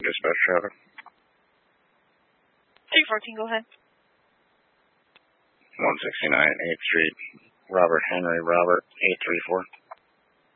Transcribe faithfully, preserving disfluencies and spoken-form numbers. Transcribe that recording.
dispatch traffic. three fourteen, go ahead. one sixty-nine eighth Street, Robert Henry, Robert, eight three four.